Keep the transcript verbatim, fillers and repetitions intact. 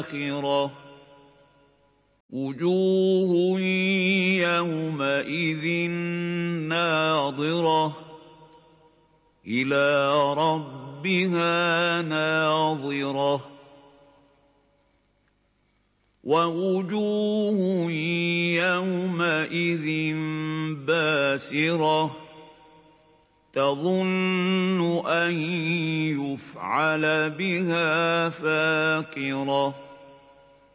الْآخِرَةِ وُجُوهٌ يَوْمَئِذٍ نَّاضِرَةٌ إِلَىٰ رَبِّهَا نَاظِرَةٌ وَوُجُوهٌ يَوْمَئِذٍ بَاسِرَةٌ تَظُنُّ أَن يُفْعَلَ بِهَا فَاقِرَةٌ